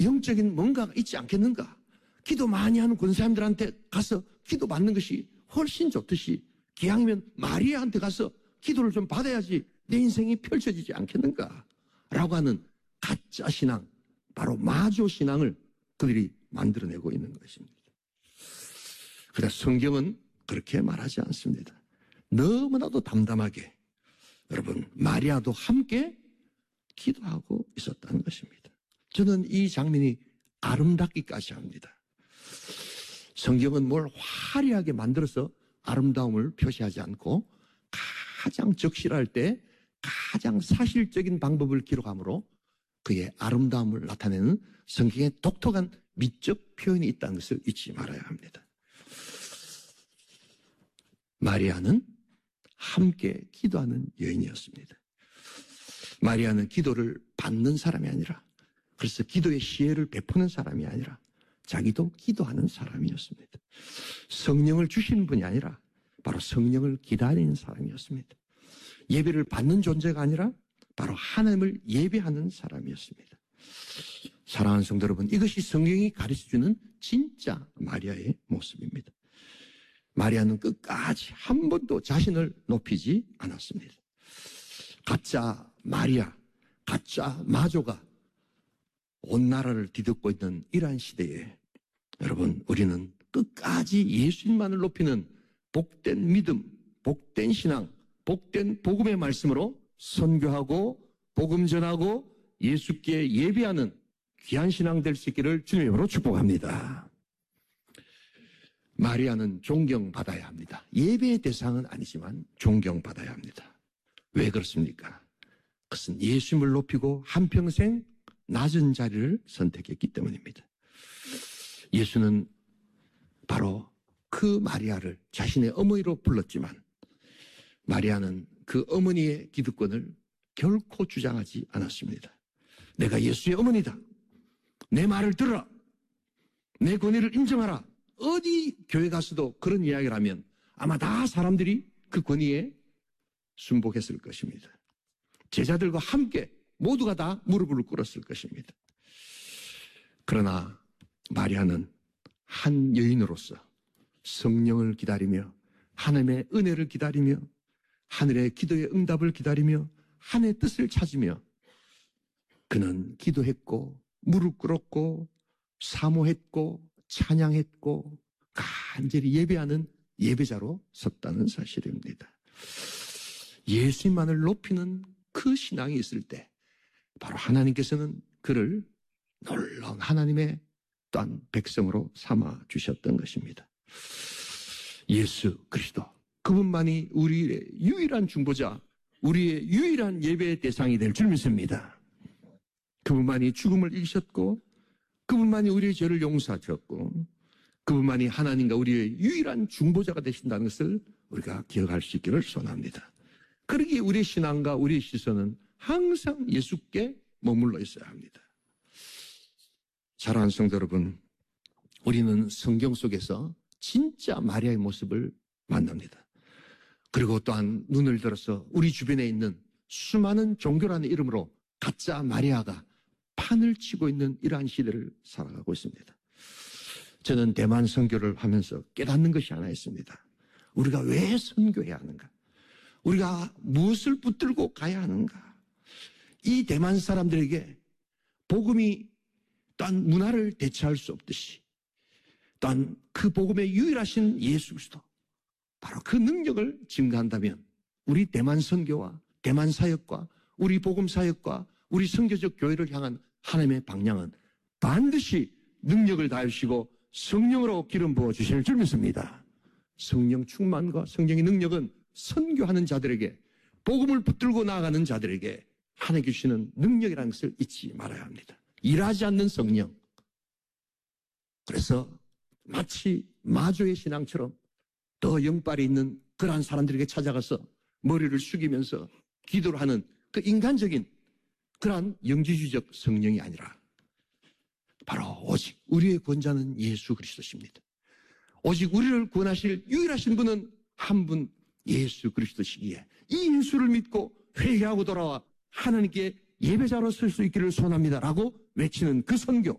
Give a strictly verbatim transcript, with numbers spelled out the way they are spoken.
영적인 뭔가가 있지 않겠는가? 기도 많이 하는 권사님들한테 가서 기도 받는 것이 훨씬 좋듯이 기왕이면 마리아한테 가서 기도를 좀 받아야지 내 인생이 펼쳐지지 않겠는가? 라고 하는 가짜 신앙, 바로 마조 신앙을 그들이 만들어내고 있는 것입니다. 그러나 성경은 그렇게 말하지 않습니다. 너무나도 담담하게 여러분 마리아도 함께 기도하고 있었다는 것입니다. 저는 이 장면이 아름답기까지 합니다. 성경은 뭘 화려하게 만들어서 아름다움을 표시하지 않고 가장 적실할 때 가장 사실적인 방법을 기록하므로 그의 아름다움을 나타내는 성경의 독특한 미적 표현이 있다는 것을 잊지 말아야 합니다. 마리아는 함께 기도하는 여인이었습니다. 마리아는 기도를 받는 사람이 아니라, 그래서 기도의 시혜를 베푸는 사람이 아니라 자기도 기도하는 사람이었습니다. 성령을 주시는 분이 아니라 바로 성령을 기다리는 사람이었습니다. 예배를 받는 존재가 아니라 바로 하나님을 예배하는 사람이었습니다. 사랑하는 성도 여러분, 이것이 성경이 가르쳐주는 진짜 마리아의 모습입니다. 마리아는 끝까지 한 번도 자신을 높이지 않았습니다. 가짜 마리아, 가짜 마조가 온 나라를 뒤덮고 있는 이러한 시대에 여러분, 우리는 끝까지 예수님만을 높이는 복된 믿음, 복된 신앙, 복된 복음의 말씀으로 선교하고 복음 전하고 예수께 예배하는 귀한 신앙 될 수 있기를 주님으로 축복합니다. 마리아는 존경받아야 합니다. 예배의 대상은 아니지만 존경받아야 합니다. 왜 그렇습니까? 그것은 예수님을 높이고 한평생 낮은 자리를 선택했기 때문입니다. 예수는 바로 그 마리아를 자신의 어머니로 불렀지만 마리아는 그 어머니의 기득권을 결코 주장하지 않았습니다. 내가 예수의 어머니다. 내 말을 들어라. 내 권위를 인정하라. 어디 교회 가서도 그런 이야기를 하면 아마 다 사람들이 그 권위에 순복했을 것입니다. 제자들과 함께 모두가 다 무릎을 꿇었을 것입니다. 그러나 마리아는 한 여인으로서 성령을 기다리며 하나님의 은혜를 기다리며 하늘의 기도의 응답을 기다리며 하나님의 뜻을 찾으며 그는 기도했고 무릎 꿇었고 사모했고 찬양했고 간절히 예배하는 예배자로 섰다는 사실입니다. 예수님만을 높이는 그 신앙이 있을 때 바로 하나님께서는 그를 놀라운 하나님의 또한 백성으로 삼아 주셨던 것입니다. 예수 그리스도 그분만이 우리의 유일한 중보자, 우리의 유일한 예배의 대상이 될 줄 믿습니다. 그분만이 죽음을 이기셨고 그분만이 우리의 죄를 용서하셨고 그분만이 하나님과 우리의 유일한 중보자가 되신다는 것을 우리가 기억할 수 있기를 소원합니다. 그러기에 우리의 신앙과 우리의 시선은 항상 예수께 머물러 있어야 합니다. 사랑하는 성도 여러분, 우리는 성경 속에서 진짜 마리아의 모습을 만납니다. 그리고 또한 눈을 들어서 우리 주변에 있는 수많은 종교라는 이름으로 가짜 마리아가 판을 치고 있는 이러한 시대를 살아가고 있습니다. 저는 대만 선교를 하면서 깨닫는 것이 하나 있습니다. 우리가 왜 선교해야 하는가? 우리가 무엇을 붙들고 가야 하는가? 이 대만 사람들에게 복음이 또한 문화를 대체할 수 없듯이 또한 그 복음의 유일하신 예수 그리스도 바로 그 능력을 증거한다면 우리 대만 선교와 대만 사역과 우리 복음 사역과 우리 선교적 교회를 향한 하나님의 방향은 반드시 능력을 다하시고 성령으로 기름 부어 주실 줄 믿습니다. 성령 충만과 성령의 능력은 선교하는 자들에게 복음을 붙들고 나아가는 자들에게 하나님께 주시는 능력이라는 것을 잊지 말아야 합니다. 일하지 않는 성령. 그래서 마치 마조의 신앙처럼 더 영빨이 있는 그러한 사람들에게 찾아가서 머리를 숙이면서 기도를 하는 그 인간적인 그러한 영지주의적 성령이 아니라 바로 오직 우리의 권자는 예수 그리스도십니다. 오직 우리를 구원하실 유일하신 분은 한 분 예수 그리스도시기에 이 예수를 믿고 회개하고 돌아와 하나님께 예배자로 설 수 있기를 소원합니다라고 외치는 그 선교,